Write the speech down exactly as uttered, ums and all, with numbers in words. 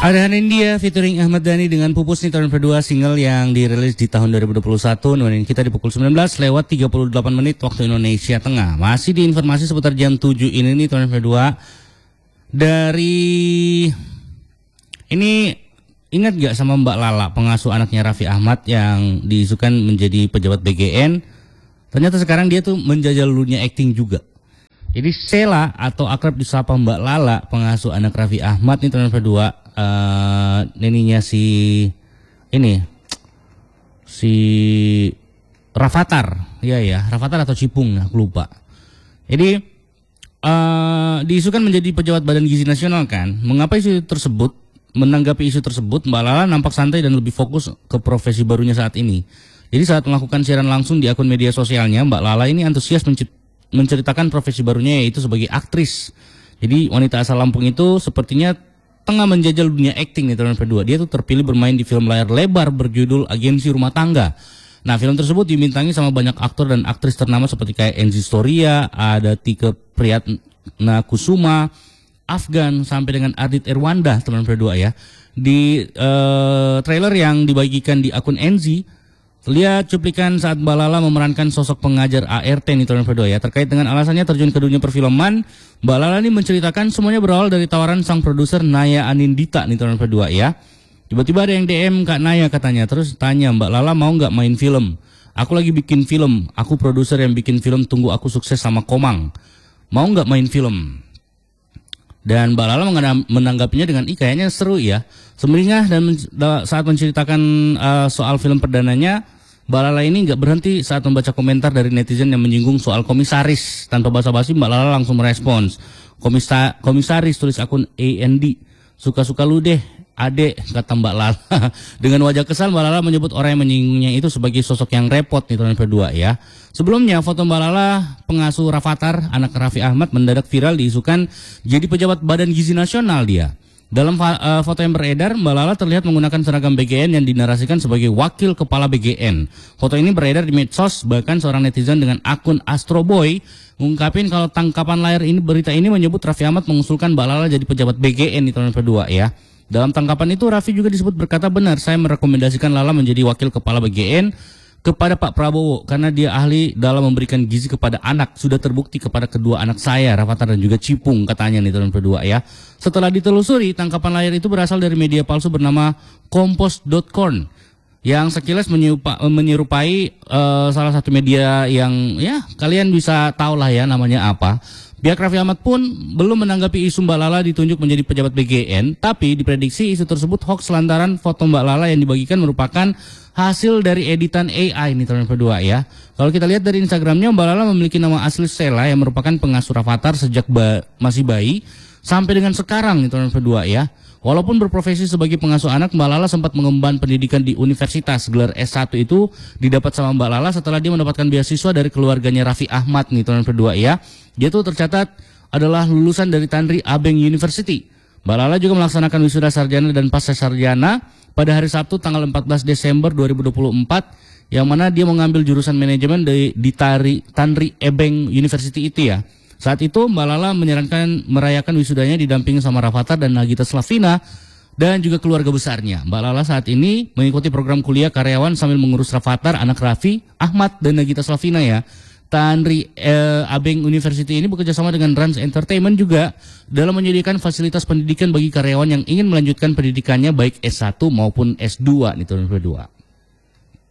Ada India featuring Ahmad Dhani dengan Pupus nih tahun kedua, single yang dirilis di tahun dua ribu dua puluh satu. Nemenin kita di pukul sembilan belas lewat tiga puluh delapan menit waktu Indonesia Tengah. Masih di informasi seputar jam tujuh ini nih tahun kedua. Dari ini ingat gak sama Mbak Lala, pengasuh anaknya Raffi Ahmad yang diisukan menjadi pejabat B G N? Ternyata sekarang dia tuh menjajal dunia acting juga. Jadi Sheila atau akrab disapa Mbak Lala, pengasuh anak Raffi Ahmad nih tahun kedua. Uh, neninya si ini si Rafathar, ya ya Rafathar atau Cipung, aku lupa. Jadi uh, diisukan menjadi pejabat Badan Gizi Nasional kan. Mengapa isu tersebut? Menanggapi isu tersebut, Mbak Lala nampak santai dan lebih fokus ke profesi barunya saat ini. Jadi saat melakukan siaran langsung di akun media sosialnya, Mbak Lala ini antusias menceritakan profesi barunya, yaitu sebagai aktris. Jadi wanita asal Lampung itu sepertinya tengah menjajal dunia akting nih tahun kedua. Dia tuh terpilih bermain di film layar lebar berjudul Agensi Rumah Tangga. Nah, film tersebut dibintangi sama banyak aktor dan aktris ternama seperti kayak Enzi Storia, ada Tike Priatnakusuma, Afgan, sampai dengan Ardit Erwanda teman kedua ya. Di uh, trailer yang dibagikan di akun Enzi, lihat cuplikan saat Mbak Lala memerankan sosok pengajar A R T nih tahun kedua ya. Terkait dengan alasannya terjun ke dunia perfilman, Mbak Lala ini menceritakan semuanya berawal dari tawaran sang produser Naya Anindita nih tahun kedua ya. Tiba-tiba ada yang D M Kak Naya katanya, terus tanya Mbak Lala mau nggak main film. Aku lagi bikin film, aku produser yang bikin film, tunggu aku sukses sama Komang. Mau nggak main film? Dan Mbak Lala menanggapinya dengan, ih kayaknya seru ya. Semeringah dan men saat menceritakan uh, soal film perdananya, Mbak Lala ini nggak berhenti saat membaca komentar dari netizen yang menyinggung soal komisaris. Tanpa basa-basi Mbak Lala langsung merespons. Komisa komisaris, tulis akun A N D. Suka-suka lu deh, adek, kata Mbak Lala. Dengan wajah kesal, Mbak Lala menyebut orang yang menyinggungnya itu sebagai sosok yang repot nih tahun kedua ya. Sebelumnya foto Mbak Lala, pengasuh Rafathar, anak Raffi Ahmad, mendadak viral diisukan jadi pejabat Badan Gizi Nasional dia. Dalam uh, foto yang beredar, Mbak Lala terlihat menggunakan seragam B G N yang dinarasikan sebagai wakil kepala B G N. Foto ini beredar di medsos, bahkan seorang netizen dengan akun Astroboy ngungkapin kalau tangkapan layar ini berita ini menyebut Raffi Ahmad mengusulkan Mbak Lala jadi pejabat B G N di tahun kedua ya. Dalam tangkapan itu Raffi juga disebut berkata, benar, saya merekomendasikan Lala menjadi wakil kepala B G N kepada Pak Prabowo karena dia ahli dalam memberikan gizi kepada anak. Sudah terbukti kepada kedua anak saya, Rafathar dan juga Cipung, katanya nih tahun kedua ya. Setelah ditelusuri, tangkapan layar itu berasal dari media palsu bernama Kompos dot com yang sekilas menyerupa, menyerupai uh, salah satu media yang ya kalian bisa tahu lah ya namanya apa. Pihak Raffi Ahmad pun belum menanggapi isu Mbak Lala ditunjuk menjadi pejabat B G N, tapi diprediksi isu tersebut hoax lantaran foto Mbak Lala yang dibagikan merupakan hasil dari editan A I nih tahun kedua ya. Kalau kita lihat dari Instagramnya, Mbak Lala memiliki nama asli Sheila yang merupakan pengasuh Rafathar sejak ba masih bayi sampai dengan sekarang nih tahun kedua ya. Walaupun berprofesi sebagai pengasuh anak, Mbak Lala sempat mengemban pendidikan di universitas. Gelar S satu itu didapat sama Mbak Lala setelah dia mendapatkan beasiswa dari keluarganya Raffi Ahmad nih tahun kedua ya. Dia tuh tercatat adalah lulusan dari Tanri Abeng University. Mbak Lala juga melaksanakan wisuda sarjana dan pasca sarjana pada hari Sabtu tanggal empat belas Desember dua ribu dua puluh empat, yang mana dia mengambil jurusan manajemen di, di Tari, Tanri Abeng University itu ya. Saat itu Mbak Lala menyarankan merayakan wisudanya didampingi sama Rafathar dan Nagita Slavina dan juga keluarga besarnya. Mbak Lala saat ini mengikuti program kuliah karyawan sambil mengurus Rafathar, anak Raffi Ahmad dan Nagita Slavina ya. Tanri eh, Abeng University ini bekerja sama dengan Rans Entertainment juga dalam menyediakan fasilitas pendidikan bagi karyawan yang ingin melanjutkan pendidikannya baik S satu maupun S dua nih tahun kedua.